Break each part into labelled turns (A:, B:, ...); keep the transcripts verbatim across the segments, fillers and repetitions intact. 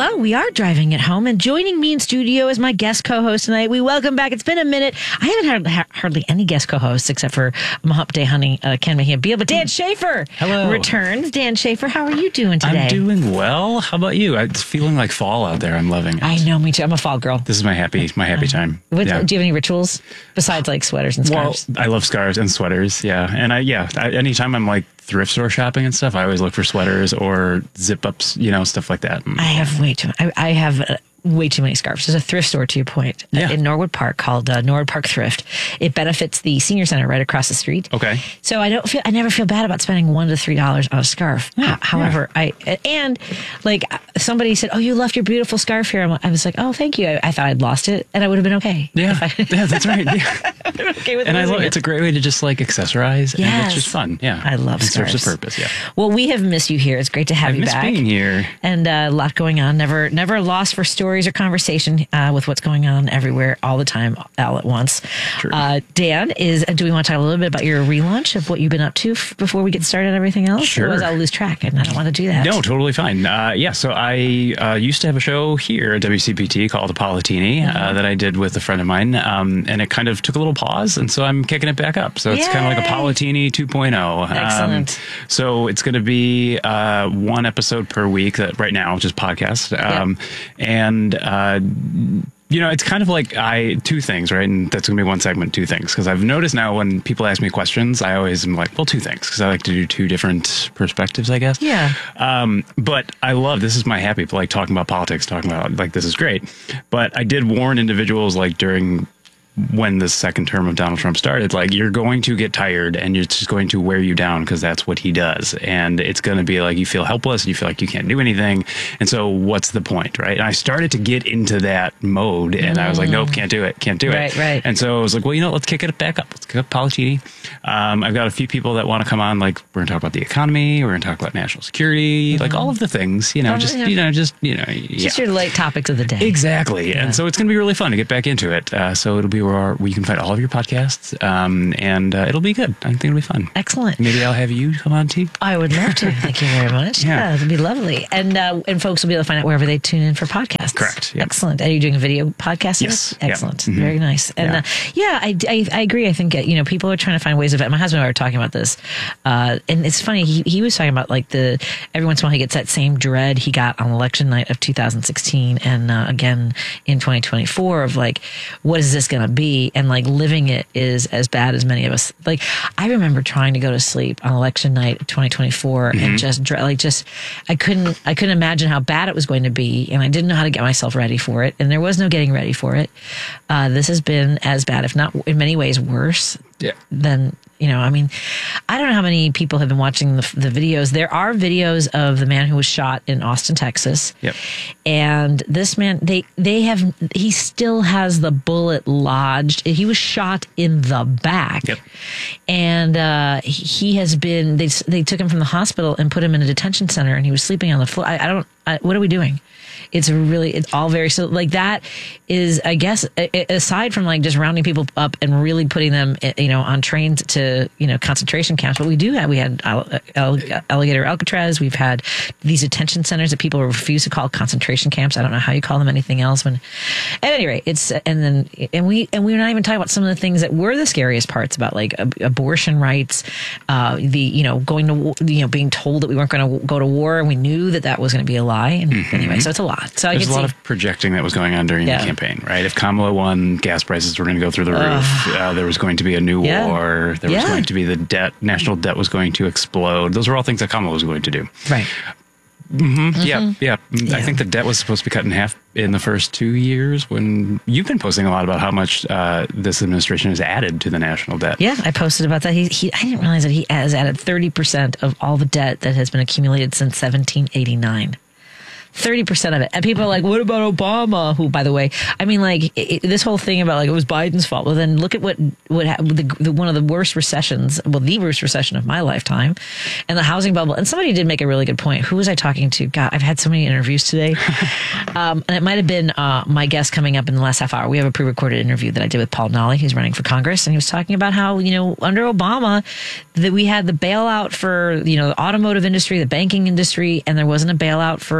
A: Well, we are driving it home, and joining me in studio is my guest co-host tonight. We welcome back. It's been a minute. I haven't had hardly any guest co-hosts except for Hump Day Honey, uh, Ken Mejia Beal, but Dan Schaefer
B: Hello.
A: returns. Dan Schaefer, how are you doing today?
B: I'm doing well. How about you? It's feeling like fall out there. I'm loving it.
A: I know, me too. I'm a fall girl.
B: This is my happy, my happy time.
A: What,
B: yeah.
A: Do you have any rituals besides like sweaters and scarves?
B: Well, I love scarves and sweaters. Yeah, and I yeah, I, anytime I'm like thrift store shopping and stuff, I always look for sweaters or zip ups, you know, stuff like that.
A: I have way too. I, I have. Uh, way too many scarves. There's a thrift store, to your point,
B: yeah.
A: in Norwood Park called uh, Norwood Park Thrift. It benefits the senior center right across the street.
B: Okay.
A: So I don't feel, I never feel bad about spending one to three dollars on a scarf.
B: Yeah,
A: H- however, yeah. I, and like somebody said, oh, you left your beautiful scarf here. I'm, I was like, oh, thank you. I, I thought I'd lost it and I would have been okay.
B: Yeah.
A: I,
B: yeah, that's right. Yeah.
A: okay with
B: and I love
A: it.
B: It's a great way to just like accessorize.
A: Yes.
B: And it's just fun. Yeah.
A: I love
B: it
A: scarves.
B: serves a purpose. Yeah.
A: Well, we have missed you here. It's great to have
B: I
A: you
B: miss
A: back.
B: being here.
A: And uh, a lot going on. Never, never a loss for stories or conversation uh, with what's going on everywhere all the time, all at once.
B: True.
A: Uh, Dan, is do we want to talk a little bit about your relaunch of what you've been up to f- before we get started on everything else?
B: Sure.
A: Otherwise I'll lose track, and I don't want to do that.
B: No, totally fine. Uh, yeah, so I uh, used to have a show here at W C P T called Apollatini
A: Mm-hmm.
B: uh, that I did with a friend of mine, um, and it kind of took a little pause, and so I'm kicking it back up. So it's kind of like Apollatini two point oh.
A: Excellent.
B: Um, so it's going to be uh, one episode per week that right now, just podcast. Um,
A: Yep.
B: And uh, you know, it's kind of like I two things, right? And that's going to be one segment, two things. Because I've noticed now when people ask me questions, I always am like, well, two things. Because I like to do two different perspectives, I guess.
A: Yeah.
B: Um, but I love, this is my happy, like talking about politics, talking about like, this is great. But I did warn individuals like during when the second term of Donald Trump started, like you're going to get tired and it's just going to wear you down because that's what he does. And it's going to be like you feel helpless and you feel like you can't do anything. And so what's the point, right? And I started to get into that mode and mm. I was like, nope, can't do it, can't do
A: right,
B: it.
A: Right.
B: And so I was like, well, you know, let's kick it back up. Let's kick up Politini. Um, I've got a few people that want to come on, like we're going to talk about the economy, we're going to talk about national security, mm-hmm. like all of the things, you know, oh, just, yeah. you know, just, you know.
A: Just
B: yeah.
A: your light topics of the day.
B: Exactly.
A: Yeah.
B: And so it's going to be really fun to get back into it. Uh, so it'll be where, our, where you can find all of your podcasts, um, and uh, it'll be good. I think it'll be fun.
A: Excellent.
B: Maybe I'll have you come on too.
A: I would love to. Thank you very much. Yeah, yeah, it'll be lovely. And uh, and folks will be able to find out wherever they tune in for podcasts.
B: Correct. Yep.
A: Excellent. Are you doing a video podcast?
B: Yes.
A: Excellent.
B: Yep. Mm-hmm.
A: Very nice. And yeah, uh, yeah I, I, I agree. I think, uh, you know, people are trying to find ways of it. My husband and I were talking about this. Uh, and it's funny. He, he was talking about like the, every once in a while he gets that same dread he got on election night of two thousand sixteen. And uh, again in twenty twenty-four of like, what is this going to be? And like living it is as bad as many of us. Like I remember trying to go to sleep on election night of twenty twenty-four mm-hmm. and just like just I couldn't I couldn't imagine how bad it was going to be, and I didn't know how to get myself ready for it, and there was no getting ready for it. Uh, this has been as bad, if not in many ways worse.
B: Yeah.
A: Than you know. I mean, I don't know how many people have been watching the, the videos. There are videos of the man who was shot in Austin, Texas.
B: Yep.
A: And this man, they they have he still has the bullet lodged. He was shot in the back.
B: Yep.
A: And uh, he has been. They they took him from the hospital and put him in a detention center, and he was sleeping on the floor. I, I don't. I, what are we doing? It's really, it's all very, so like that is, I guess, aside from like just rounding people up and really putting them, you know, on trains to, you know, concentration camps. But we do have, we had Alligator Alcatraz. We've had these detention centers that people refuse to call concentration camps. I don't know how you call them anything else. When, at any rate, it's, and then, and we, and we're not even talking about some of the things that were the scariest parts about like ab- abortion rights, uh, the, you know, going to, you know, being told that we weren't going to go to war, and we knew that that was going to be a lie. And mm-hmm. anyway, so it's a lot. So
B: There's
A: I
B: a lot
A: see.
B: of projecting that was going on during
A: Yeah.
B: the campaign, right? If Kamala won, gas prices were going to go through the roof. Uh, there was going to be a new
A: yeah.
B: war. There was
A: yeah.
B: going to be the debt, national debt was going to explode. Those were all things that Kamala was going to do.
A: Right.
B: Mm-hmm. Mm-hmm. Yeah, yeah,
A: yeah.
B: I think the debt was supposed to be cut in half in the first two years. When you've been posting a lot about how much uh, this administration has added to the national debt.
A: Yeah, I posted about that. He, he, I didn't realize that he has added thirty percent of all the debt that has been accumulated since seventeen eighty-nine. thirty percent of it. And people are like, what about Obama? Who, by the way, I mean, like it, this whole thing about like it was Biden's fault. Well, then look at what, what the, the, one of the worst recessions, well, the worst recession of my lifetime, and the housing bubble. And somebody did make a really good point. Who was I talking to? God, I've had so many interviews today. um, and it might have been uh, my guest coming up in the last half hour. We have a pre-recorded interview that I did with Paul Nolly, who's running for Congress. And he was talking about how, you know, under Obama, that we had the bailout for, you know, the automotive industry, the banking industry, and there wasn't a bailout for, for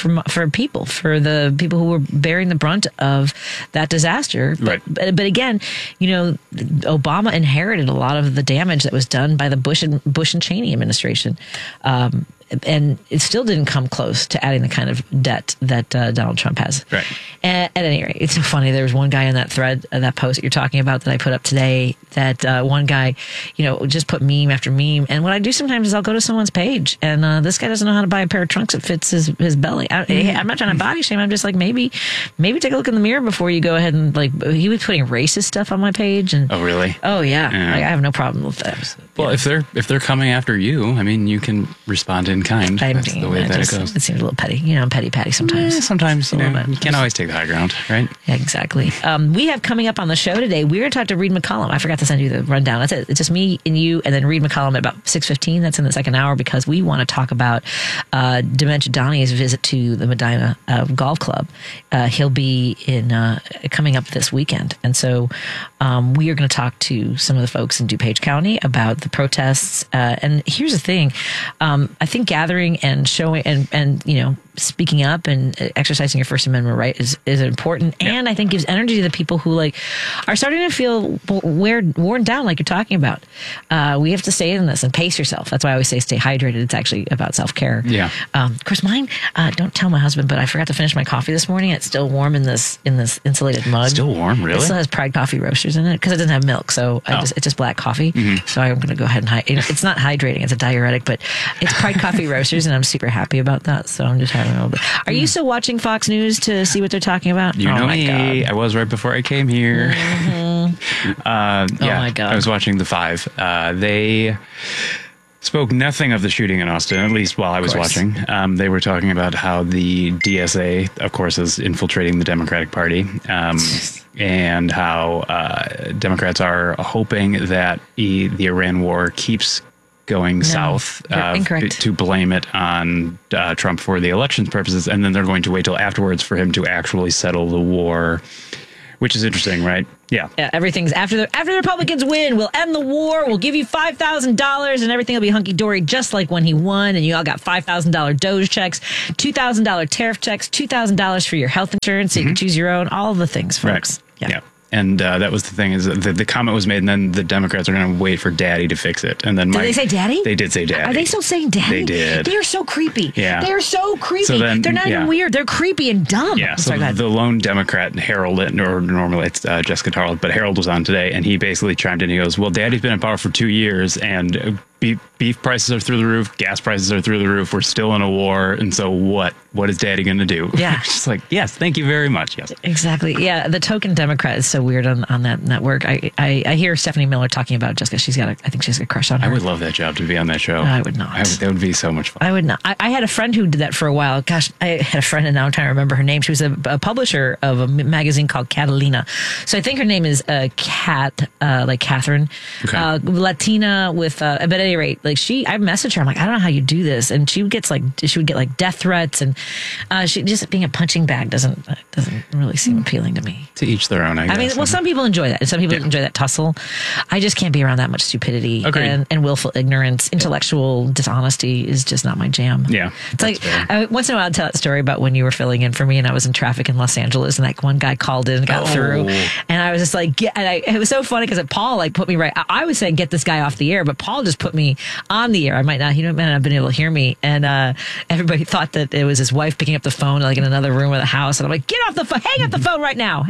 A: for for people, for the people who were bearing the brunt of that disaster. But,
B: Right.
A: but, but again, you know, Obama inherited a lot of the damage that was done by the Bush and Bush and Cheney administration. Um, and it still didn't come close to adding the kind of debt that uh, Donald Trump has.
B: Right.
A: At, at any rate, it's so funny. There was one guy in that thread, uh, that post that you're talking about that I put up today, that uh, one guy, you know, just put meme after meme. And what I do sometimes is I'll go to someone's page, and uh, this guy doesn't know how to buy a pair of trunks that fits his, his belly. I, I'm not trying to body shame. I'm just like, maybe, maybe take a look in the mirror before you go ahead and, like, he was putting racist stuff on my page. And
B: Oh, really?
A: oh yeah,
B: Yeah.
A: Like, I have no problem with that.
B: Well, if they're if they're coming after you, I mean, you can respond in kind.
A: I'm
B: That's the way
A: it
B: that
A: just-
B: it goes.
A: It seems a little petty. You know, I'm petty patty sometimes.
B: Eh, sometimes, you
A: A little
B: know,
A: bit.
B: you can't always take the high ground, right?
A: Yeah, exactly. Um, we have coming up on the show today, we're going to talk to Reed McCollum. I forgot to send you the rundown. That's it. It's just me and you, and then Reed McCollum at about six fifteen. That's in the second hour, because we want to talk about uh, Dementia Donnie's visit to the Medina uh, Golf Club. Uh, he'll be in uh, coming up this weekend. And so um, we are going to talk to some of the folks in DuPage County about the protests. Uh, and here's the thing. Um, I think gathering and showing and, and, you know, speaking up and exercising your First Amendment right is, is important.
B: Yeah.
A: And I think gives energy to the people who like are starting to feel weird, worn down, like you're talking about. Uh, we have to stay in this and pace yourself. That's why I always say stay hydrated. It's actually about self-care.
B: Yeah.
A: Um, of course, mine, uh, don't tell my husband, but I forgot to finish my coffee this morning. It's still warm in this, in this insulated mug.
B: Still warm, really?
A: It still has Pride Coffee Roasters in it because it doesn't have milk. So I
B: Oh.
A: just, it's just black coffee.
B: Mm-hmm.
A: So I'm going to go ahead and, hy- it's not hydrating. It's a diuretic, but it's Pride Coffee Roasters, and I'm super happy about that. So I'm just having a little bit. Are you still watching Fox News to see what they're talking about?
B: You
A: oh
B: know
A: my
B: me.
A: God.
B: I was right before I came here.
A: Mm-hmm.
B: uh, yeah,
A: Oh my God.
B: I was watching The Five. Uh, they spoke nothing of the shooting in Austin, at least while I was
A: course.
B: watching. Um, they were talking about how the D S A, of course, is infiltrating the Democratic Party, um, and how uh, Democrats are hoping that e- the Iran war keeps going south,
A: you're
B: uh,
A: incorrect.
B: to blame it on uh, Trump for the elections purposes, and then they're going to wait till afterwards for him to actually settle the war, which is interesting, right? Yeah.
A: Yeah, everything's after the after the Republicans win, we'll end the war. We'll give you five thousand dollars, and everything will be hunky dory, just like when he won. And you all got five thousand dollar Doge checks, two thousand dollar tariff checks, two thousand dollars for your health insurance, so you can choose your own. All the things, folks.
B: Right. Yeah. And uh, that was the thing, is that the, the comment was made, and then the Democrats are going to wait for Daddy to fix it. And then
A: Did
B: Mike,
A: they say Daddy?
B: They did say Daddy.
A: Are they still saying Daddy?
B: They did.
A: They are so creepy.
B: Yeah.
A: They are so creepy.
B: So then-
A: They're not
B: yeah.
A: even weird. They're creepy and dumb.
B: Yeah, so
A: Sorry, go ahead.
B: the lone Democrat, Harold, or normally it's uh, Jessica Tarl, but Harold was on today, and he basically chimed in. He goes, well, Daddy's been in power for two years, and beef, beef prices are through the roof, gas prices are through the roof, we're still in a war, and so what? What is Daddy going to do?
A: Yeah.
B: Just like, yes, thank you very much, yes.
A: Exactly. Yeah, the token Democrat is so weird on, on that network. I, I I hear Stephanie Miller talking about Jessica. She's got a, I think she's got a crush on her.
B: I would love that job to be on that show.
A: I would not.
B: I would, that would be so much fun.
A: I would not. I, I had a friend who did that for a while. Gosh, I had a friend, and now I'm trying to remember her name. She was a, a publisher of a m- magazine called Catalina. So I think her name is uh, Kat, uh, like Catherine,
B: Okay.
A: uh, Latina with. Uh, but at any rate, like she, I messaged her. I'm like, I don't know how you do this, and she gets like she would get like death threats, and uh, she just being a punching bag doesn't doesn't really seem appealing to me.
B: To each their own, I guess.
A: I mean, well, some people enjoy that, and some people
B: Yeah.
A: enjoy that tussle. I just can't be around that much stupidity
B: Agreed.
A: and, and willful ignorance. Intellectual dishonesty is just not my jam.
B: Yeah,
A: It's like,
B: that's fair.
A: I, once in a while, I'll tell that story about when you were filling in for me and I was in traffic in Los Angeles, and like one guy called in and got
B: Oh.
A: through. And I was just like, get, and I, it was so funny because Paul like put me right. I, I was saying, get this guy off the air, but Paul just put me on the air. I might not, he might not have been able to hear me. And uh, everybody thought that it was his wife picking up the phone like in another room of the house. And I'm like, get off the phone, hang up the phone right now.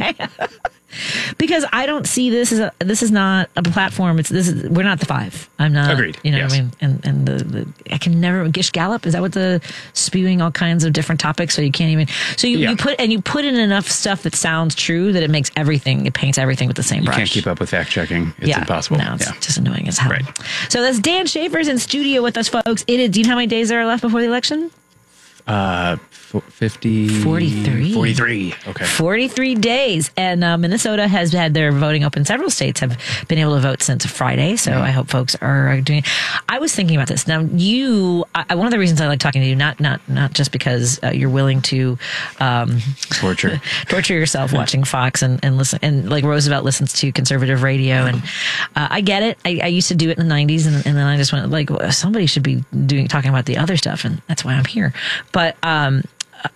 A: Because I don't see this as a this is not a platform. It's this is we're not the Five. I'm not.
B: Agreed.
A: You know
B: Yes.
A: what I mean? And and the, the I can never Gish Gallop, is that what the spewing all kinds of different topics, so you can't even so you,
B: Yeah.
A: you put and you put in enough stuff that sounds true that it makes everything it paints everything with the same
B: You
A: brush.
B: can't keep up with fact checking. It's
A: yeah,
B: impossible.
A: No, it's
B: yeah.
A: just annoying as hell.
B: Right.
A: So that's Dan Schaefer's in studio with us, folks. It is. Do you know how many days there are left before the election?
B: Uh, f- fifty
A: forty-three.
B: forty-three. Okay.
A: forty-three days. And uh, Minnesota has had their voting open. Several states have been able to vote since Friday. So I hope folks are doing it. I was thinking about this. Now, you, I, one of the reasons I like talking to you, not not not just because uh, you're willing to um,
B: Torture.
A: torture yourself watching Fox and, and listen, and like Roosevelt listens to conservative radio. And uh, I get it. I, I used to do it in the nineties. And, and then I just went like, well, somebody should be doing, talking about the other stuff. And that's why I'm here. But, um,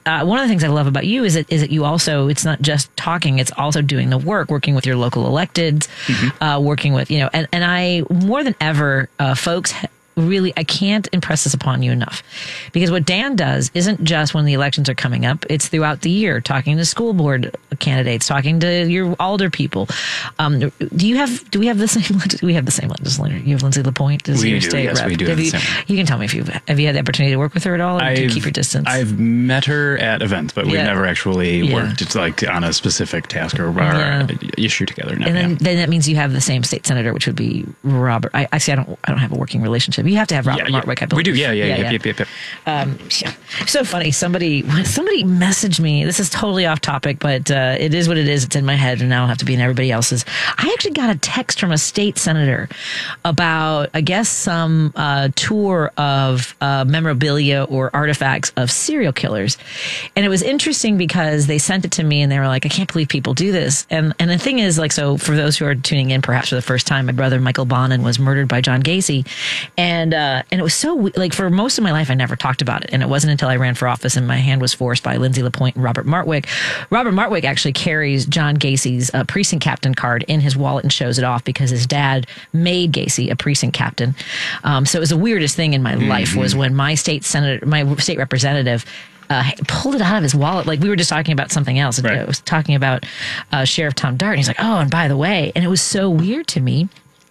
A: uh, one of the things I love about you is that, is that you also, it's not just talking, it's also doing the work, working with your local electeds, mm-hmm. uh, working with, you know, and, and I, more than ever, uh, folks really, I can't impress this upon you enough, because what Dan does isn't just when the elections are coming up. It's throughout the year, talking to school board candidates, talking to your alder people. Um, do you have, do we have the same, do we have the same legislator? You have Lindsay LaPointe as
B: we
A: your
B: do,
A: state
B: yes,
A: rep.
B: We do
A: have
B: have
A: you,
B: the same.
A: you can tell me if you have you had the opportunity to work with her at all, or
B: I've,
A: do you keep your distance?
B: I've met her at events, but we've
A: Yeah.
B: never actually
A: Yeah.
B: worked it's like on a specific task or, or
A: Yeah.
B: issue together. No,
A: and then,
B: yeah.
A: then that means you have the same state senator, which would be Robert. I, I see. I don't. I don't have a working relationship. You have to have Robert
B: Yeah, yeah.
A: Martwick. I believe.
B: We do. Yeah, yeah, yeah. yeah, yeah. yeah, yeah.
A: Um, yeah. So funny. Somebody, somebody messaged me. This is totally off topic, but uh, it is what it is. It's in my head, and now I'll have to be in everybody else's. I actually got a text from a state senator about, I guess, some uh, tour of uh, memorabilia or artifacts of serial killers, and it was interesting because they sent it to me, and they were like, "I can't believe people do this." And and the thing is, like, so for those who are tuning in, perhaps for the first time, my brother Michael Bonin was murdered by John Gacy, and uh, and it was so like for most of my life, I never talked about it. And it wasn't until I ran for office and my hand was forced by Lindsay LaPointe and Robert Martwick. Robert Martwick actually carries John Gacy's uh, precinct captain card in his wallet and shows it off because his dad made Gacy a precinct captain. Um, so it was the weirdest thing in my mm-hmm. life was when my state senator, my state representative, Uh, pulled it out of his wallet. Like we were just talking about something else. Right. I was talking about uh, Sheriff Tom Dart. And he's like, oh, and by the way, and it was so weird to me.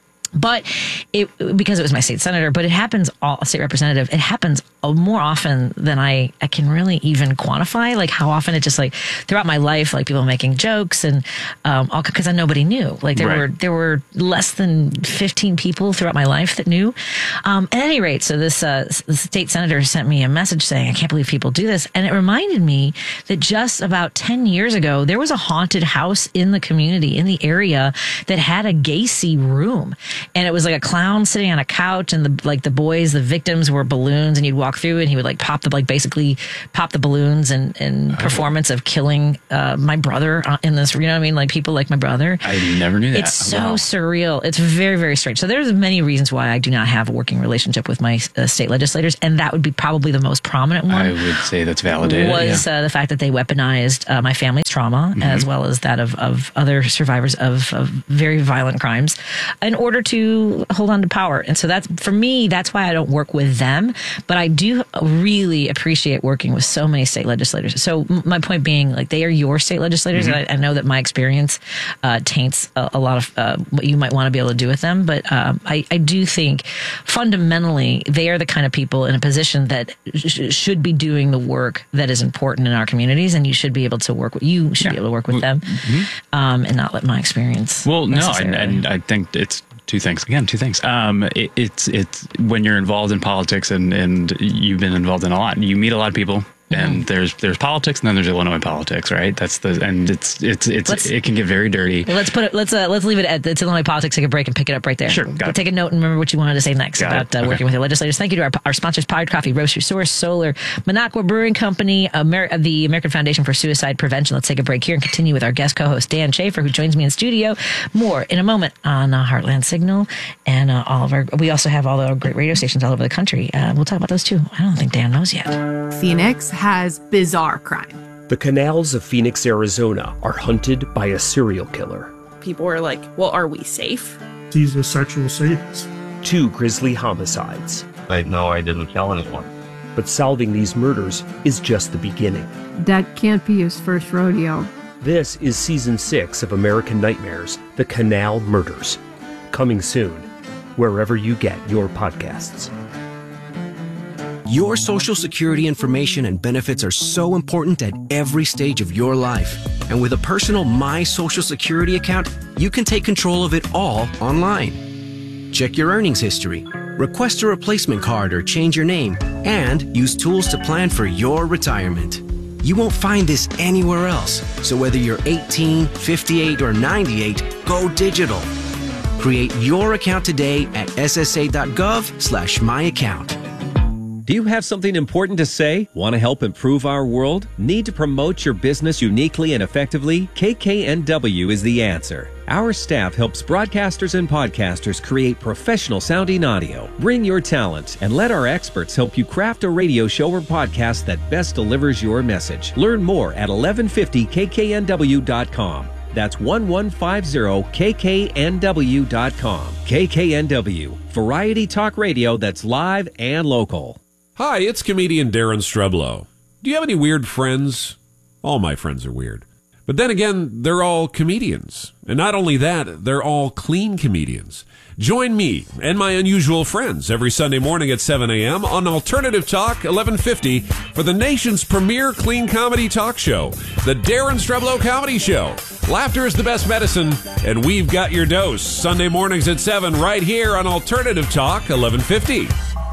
A: But it, because it was my state senator, but it happens, all state representative, it happens more often than I, I can really even quantify, like how often it just like throughout my life, like people making jokes and, um, all because I nobody knew, like there right. were, there were less than fifteen people throughout my life that knew. Um, at any rate, so this, uh, the state senator sent me a message saying, I can't believe people do this. And it reminded me that just about ten years ago, there was a haunted house in the community, in the area that had a Gacy room. And it was like a clown sitting on a couch, and the like the boys, the victims were balloons, and you'd walk through and he would like pop the like basically pop the balloons and and oh. performance of killing uh, my brother in this. You know what I mean? Like people like my brother.
B: I never knew that.
A: It's so
B: wow.
A: surreal. It's very very strange. So there's many reasons why I do not have a working relationship with my uh, state legislators, and that would be probably the most prominent one.
B: I would say that's validated.
A: Was
B: yeah.
A: uh, the fact that they weaponized uh, my family's trauma mm-hmm. as well as that of of other survivors of, of very violent crimes in order to hold on to power. And so that's, for me, that's why I don't work with them. But I do really appreciate working with so many state legislators. So my point being, like, they are your state legislators. Mm-hmm. And I, I know that my experience uh, taints a, a lot of uh, what you might want to be able to do with them. But um, I, I do think fundamentally, they are the kind of people in a position that sh- should be doing the work that is important in our communities. And you should be able to work with, you should yeah. be able to work with them mm-hmm. um, and not let my experience.
B: Well, no, and, and I think it's, Two things. Again, two things. Um, it, it's it's when you're involved in politics and, and you've been involved in a lot, you meet a lot of people. And there's there's politics, and then there's Illinois politics, right? That's the and it's it's it's let's, it can get very dirty.
A: Let's put it. Let's uh, let's leave it at it's Illinois politics. Take a break and pick it up right there.
B: Sure. Got
A: Take a note and remember what you wanted to say next got about uh, okay. working with your legislators. Thank you to our, our sponsors: Pod Coffee, Roaster Source, Solar, Minocqua Brewing Company, Amer- the American Foundation for Suicide Prevention. Let's take a break here and continue with our guest co-host Dan Schaefer, who joins me in studio. More in a moment on uh, Heartland Signal and uh, all of our. We also have all the great radio stations all over the country. Uh, we'll talk about those too. I don't think Dan knows yet.
C: Phoenix has bizarre crime.
D: The canals of Phoenix, Arizona are hunted by a serial killer.
C: People were like, well, are we safe?
E: He's a sexual sadist.
D: Two grisly homicides.
F: I know I didn't kill anyone.
D: But solving these murders is just the beginning.
G: That can't be his first rodeo.
D: This is season six of American Nightmares, The Canal Murders. Coming soon, wherever you get your podcasts.
H: Your Social Security information and benefits are so important at every stage of your life. And with a personal My Social Security account, you can take control of it all online. Check your earnings history, request a replacement card or change your name, and use tools to plan for your retirement. You won't find this anywhere else. So whether you're eighteen, fifty-eight, or ninety-eight, go digital. Create your account today at ssa.gov slash my account.
I: Do you have something important to say? Want to help improve our world? Need to promote your business uniquely and effectively? K K N W is the answer. Our staff helps broadcasters and podcasters create professional sounding audio. Bring your talent and let our experts help you craft a radio show or podcast that best delivers your message. Learn more at eleven fifty K K N W dot com. That's eleven fifty K K N W dot com. K K N W, variety talk radio that's live and local.
J: Hi, it's comedian Darren Streblow. Do you have any weird friends? All my friends are weird. But then again, they're all comedians. And not only that, they're all clean comedians. Join me and my unusual friends every Sunday morning at seven a.m. on Alternative Talk eleven fifty for the nation's premier clean comedy talk show, The Darren Streblow Comedy Show. Laughter is the best medicine, and we've got your dose. Sunday mornings at seven right here on Alternative Talk eleven fifty.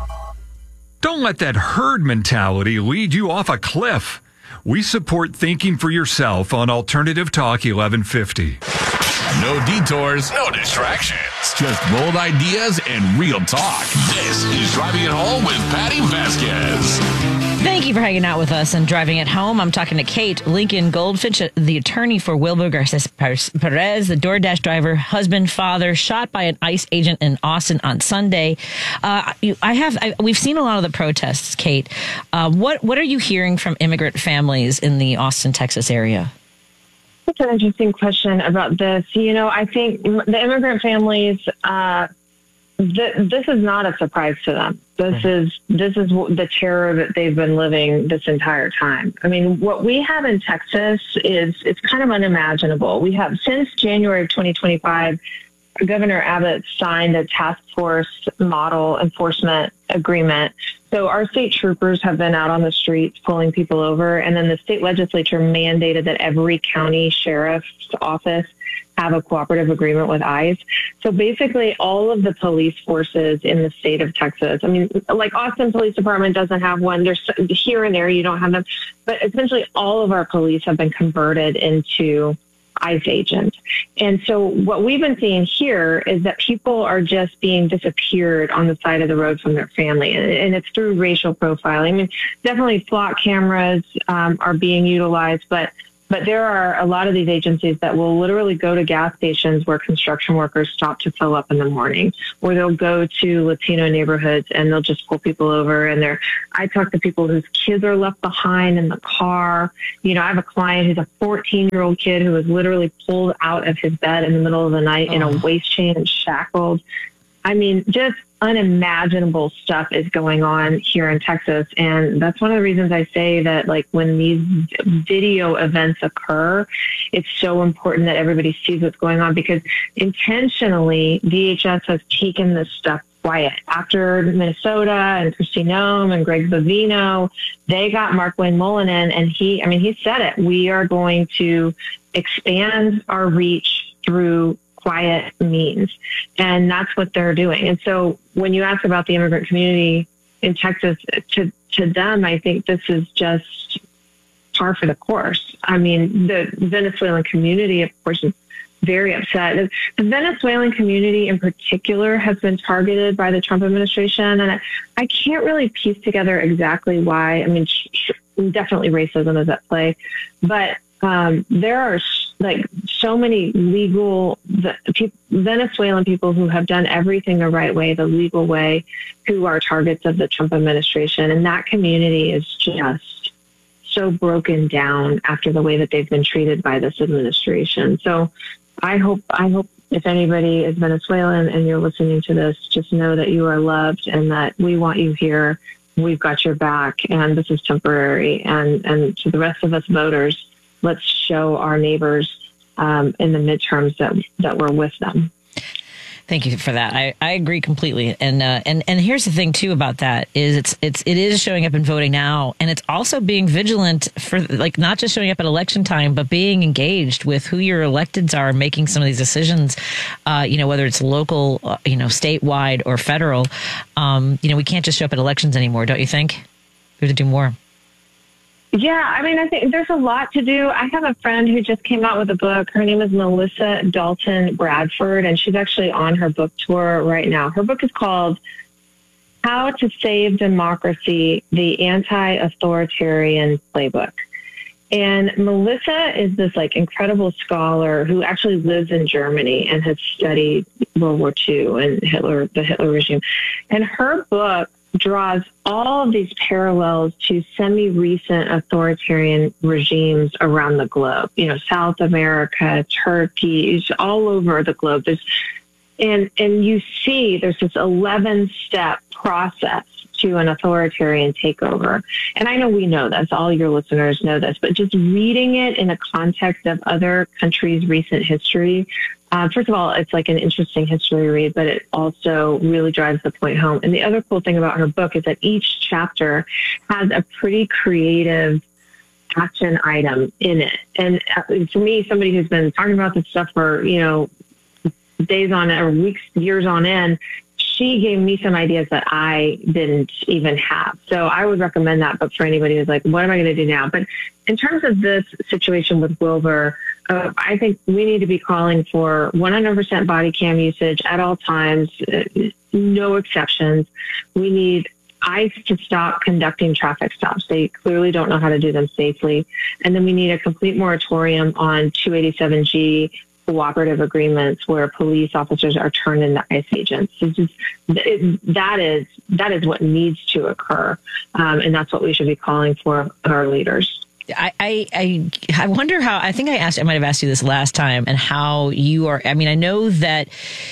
K: Don't let that herd mentality lead you off a cliff. We support thinking for yourself on Alternative Talk eleven fifty.
L: No detours, no distractions. Just bold ideas and real talk. This is Driving It Home with Patty Vasquez.
A: Thank you for hanging out with us and Driving It Home. I'm talking to Kate Lincoln Goldfinch, the attorney for Wilbur Garces Perez, the DoorDash driver, husband, father, shot by an ICE agent in Austin on Sunday. Uh, I have I, we've seen a lot of the protests, Kate. Uh, what what are you hearing from immigrant families in the Austin, Texas area?
M: That's an interesting question about this. You know, I think the immigrant families, uh, th- this is not a surprise to them. This is this is the terror that they've been living this entire time. I mean, what we have in Texas is it's kind of unimaginable. We have since January of twenty twenty-five, Governor Abbott signed a task force model enforcement agreement. So our state troopers have been out on the streets pulling people over, and then the state legislature mandated that every county sheriff's office have a cooperative agreement with ICE. So basically all of the police forces in the state of Texas, I mean, like Austin Police Department doesn't have one. There's here and there, you don't have them. But essentially all of our police have been converted into ICE agents. And so what we've been seeing here is that people are just being disappeared on the side of the road from their family. And, and it's through racial profiling. I mean, definitely flock cameras um, are being utilized, but But there are a lot of these agencies that will literally go to gas stations where construction workers stop to fill up in the morning, or they'll go to Latino neighborhoods and they'll just pull people over. And they're, I talk to people whose kids are left behind in the car. You know, I have a client who's a fourteen year old kid who was literally pulled out of his bed in the middle of the night oh. in a waist chain and shackled. I mean, just unimaginable stuff is going on here in Texas. And that's one of the reasons I say that, like, when these video events occur, it's so important that everybody sees what's going on, because intentionally D H S has taken this stuff quiet. After Minnesota and Kristi Noem and Greg Bovino, they got Markwayne Mullin, and he, I mean, he said it. We are going to expand our reach through quiet means. And that's what they're doing. And so when you ask about the immigrant community in Texas, to, to them, I think this is just par for the course. I mean, the Venezuelan community, of course, is very upset. The Venezuelan community in particular has been targeted by the Trump administration. And I, I can't really piece together exactly why. I mean, sh- sh- definitely racism is at play, but um, there are like so many legal Venezuelan people who have done everything the right way, the legal way, who are targets of the Trump administration. And that community is just so broken down after the way that they've been treated by this administration. So I hope, I hope if anybody is Venezuelan and you're listening to this, just know that you are loved and that we want you here. We've got your back, and this is temporary. And, and to the rest of us voters, let's show our neighbors um, in the midterms that that we're with them.
A: Thank you for that. I, I agree completely. And uh, and and here's the thing too about that is it's it's it is showing up and voting now, and it's also being vigilant for, like, not just showing up at election time, but being engaged with who your electeds are, making some of these decisions. Uh, you know, whether it's local, uh, you know, statewide or federal. Um, you know, we can't just show up at elections anymore, don't you think? We have to do more.
M: Yeah, I mean, I think there's a lot to do. I have a friend who just came out with a book. Her name is Melissa Dalton Bradford, and she's actually on her book tour right now. Her book is called How to Save Democracy, the Anti-Authoritarian Playbook. And Melissa is this like incredible scholar who actually lives in Germany and has studied World War Two and Hitler, the Hitler regime. And her book draws all of these parallels to semi-recent authoritarian regimes around the globe. You know, South America, Turkey, it's all over the globe. There's, and and you see there's this eleven-step process to an authoritarian takeover. And I know we know this, all your listeners know this, but just reading it in a context of other countries' recent history, uh, first of all, it's like an interesting history read, but it also really drives the point home. And the other cool thing about her book is that each chapter has a pretty creative action item in it. And for me, somebody who's been talking about this stuff for, you know, days on or weeks, years on end, she gave me some ideas that I didn't even have. So I would recommend that, but for anybody who's like, what am I going to do now? But in terms of this situation with Wilbur, uh, I think we need to be calling for one hundred percent body cam usage at all times, uh, no exceptions. We need ICE to stop conducting traffic stops. They clearly don't know how to do them safely. And then we need a complete moratorium on two eighty-seven G cooperative agreements where police officers are turned into ICE agents. It's just, it, that is that is what needs to occur, um, and that's what we should be calling for our leaders.
A: I, I, I, I wonder how, I think I asked, I might have asked you this last time, and how you are, I mean, I know that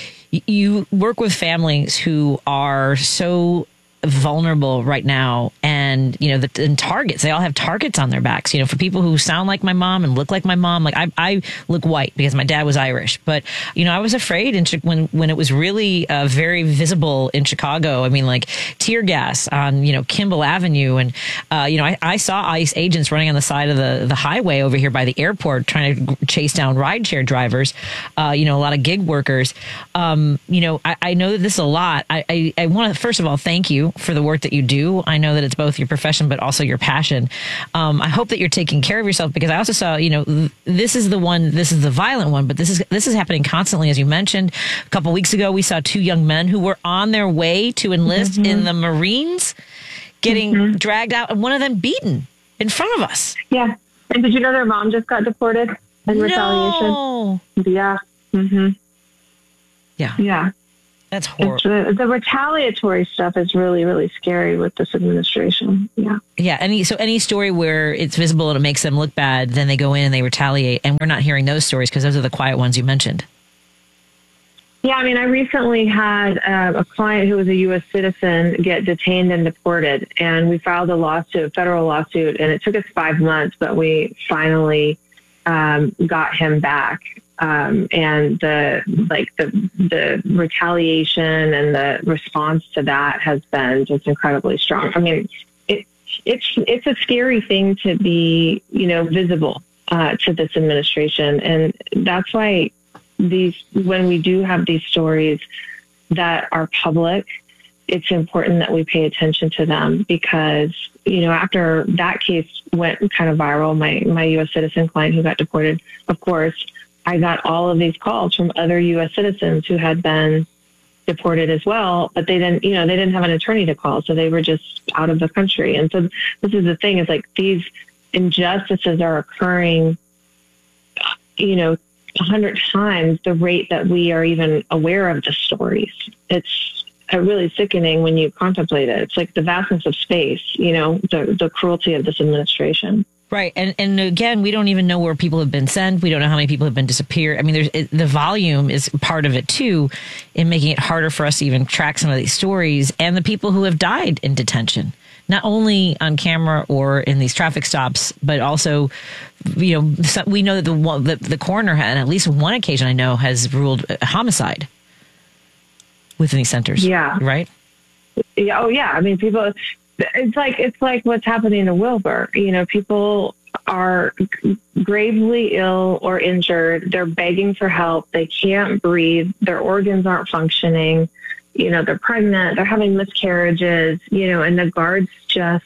A: you work with families who are so vulnerable right now, and you know, the and targets, they all have targets on their backs, you know, for people who sound like my mom and look like my mom. Like I, I look white because my dad was Irish, but you know, I was afraid in, when when it was really uh, very visible in Chicago. I mean, like tear gas on, you know, Kimball Avenue, and uh, you know, I, I saw ICE agents running on the side of the the highway over here by the airport trying to chase down rideshare drivers, uh, you know, a lot of gig workers. Um, you know, I, I know that this is a lot. I, I, I want to first of all thank you for the work that you do. I know that it's both your profession, but also your passion. Um, I hope that you're taking care of yourself, because I also saw, you know, th- this is the one, this is the violent one, but this is, this is happening constantly. As you mentioned, a couple weeks ago, we saw two young men who were on their way to enlist mm-hmm. in the Marines getting mm-hmm. dragged out, and one of them beaten in front of us.
M: Yeah. And did you know their mom just got deported in
A: no.
M: retaliation? Yeah. Mm-hmm.
A: Yeah.
M: Yeah.
A: That's horrible.
M: The, the retaliatory stuff is really, really scary with this administration. Yeah.
A: Yeah. Any so any story where it's visible and it makes them look bad, then they go in and they retaliate. And we're not hearing those stories because those are the quiet ones you mentioned.
M: Yeah. I mean, I recently had uh, a client who was a U S citizen get detained and deported. And we filed a lawsuit, a federal lawsuit, and it took us five months, but we finally um, got him back. Um, and the like the the retaliation and the response to that has been just incredibly strong. I mean, it it's it's a scary thing to be, you know, visible uh, to this administration, and that's why these when we do have these stories that are public, it's important that we pay attention to them, because you know, after that case went kind of viral, my my U S citizen client who got deported, of course, I got all of these calls from other U S citizens who had been deported as well, but they didn't, you know, they didn't have an attorney to call, so they were just out of the country. And so this is the thing, is like these injustices are occurring, you know, a hundred times the rate that we are even aware of the stories. It's uh, really sickening when you contemplate it. It's like the vastness of space, you know, the, the cruelty of this administration.
A: Right. And and again, we don't even know where people have been sent. We don't know how many people have been disappeared. I mean, there's it, the volume is part of it, too, in making it harder for us to even track some of these stories, and the people who have died in detention, not only on camera or in these traffic stops, but also, you know, we know that the, the, the coroner had, on at least one occasion I know, has ruled a homicide within these centers.
M: Yeah.
A: Right?
M: Yeah. Oh, yeah. I mean, people... It's like it's like what's happening to Wilbur. You know, people are gravely ill or injured. They're begging for help. They can't breathe. Their organs aren't functioning. You know, they're pregnant. They're having miscarriages. You know, and the guards just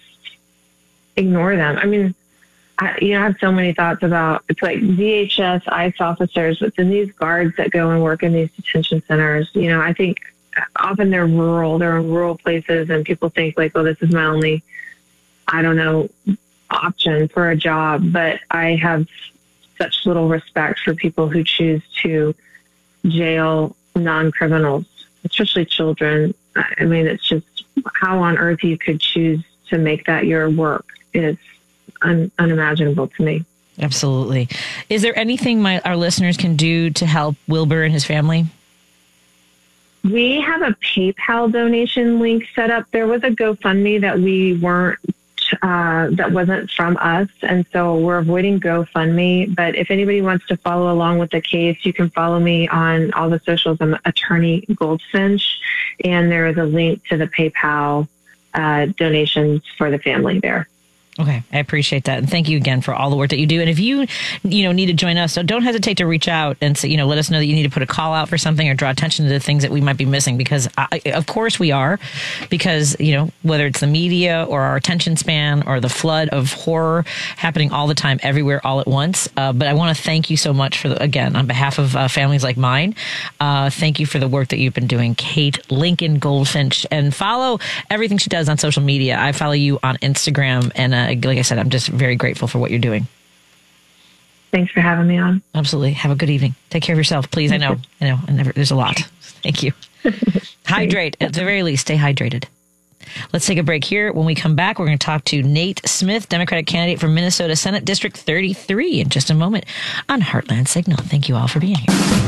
M: ignore them. I mean, I, you know, I have so many thoughts about, it's like D H S, ICE officers, but then these guards that go and work in these detention centers. You know, I think often they're rural, they're in rural places, and people think like, oh, this is my only, I don't know, option for a job. But I have such little respect for people who choose to jail non-criminals, especially children. I mean, it's just how on earth you could choose to make that your work is un- unimaginable to me.
A: Absolutely. Is there anything my our listeners can do to help Wilbur and his family?
M: We have a PayPal donation link set up. There was a GoFundMe that we weren't, uh, that wasn't from us. And so we're avoiding GoFundMe. But if anybody wants to follow along with the case, you can follow me on all the socials. I'm Attorney Goldfinch. And there is a link to the PayPal uh, donations for the family there.
A: Okay, I appreciate that. And thank you again for all the work that you do. And if you, you know, need to join us, so don't hesitate to reach out and say, you know, let us know that you need to put a call out for something or draw attention to the things that we might be missing, because I, of course we are, because, you know, whether it's the media or our attention span or the flood of horror happening all the time, everywhere, all at once. Uh, but I want to thank you so much for the, again, on behalf of uh, families like mine, uh, thank you for the work that you've been doing, Kate Lincoln Goldfinch, and follow everything she does on social media. I follow you on Instagram, and uh, like I said, I'm just very grateful for what you're doing.
M: Thanks for having me on.
A: Absolutely. Have a good evening. Take care of yourself, please. I know, I know, I never, there's a lot. Thank you. Hydrate. At the very least, stay hydrated. Let's take a break here. When we come back, we're going to talk to Nate Smith, Democratic candidate for Minnesota Senate District thirty-three, in just a moment on Heartland Signal. Thank you all for being here.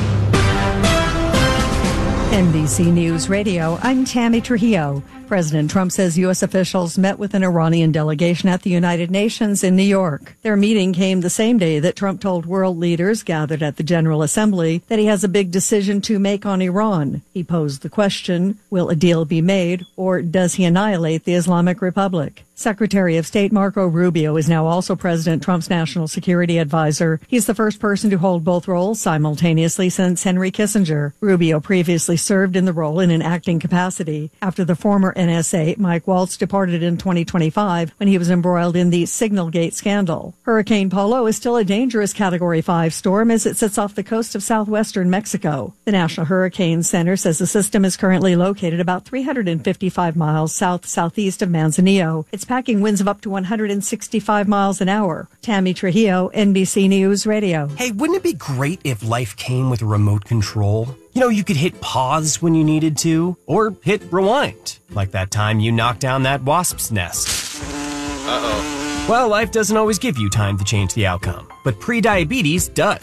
N: N B C News Radio, I'm Tammy Trujillo. President Trump says U S officials met with an Iranian delegation at the United Nations in New York. Their meeting came the same day that Trump told world leaders gathered at the General Assembly that he has a big decision to make on Iran. He posed the question, will a deal be made, or does he annihilate the Islamic Republic? Secretary of State Marco Rubio is now also President Trump's national security advisor. He's the first person to hold both roles simultaneously since Henry Kissinger. Rubio previously served in the role in an acting capacity after the former N S A, Mike Waltz, departed in twenty twenty-five when he was embroiled in the Signalgate scandal. Hurricane Polo is still a dangerous Category five storm as it sits off the coast of southwestern Mexico. The National Hurricane Center says the system is currently located about three hundred fifty-five miles south-southeast of Manzanillo. It's packing winds of up to one hundred sixty-five miles an hour. Tammy Trujillo, N B C News Radio.
O: Hey, wouldn't it be great if life came with a remote control? You know, you could hit pause when you needed to, or hit rewind, like that time you knocked down that wasp's nest. Uh-oh. Well, life doesn't always give you time to change the outcome, but prediabetes does.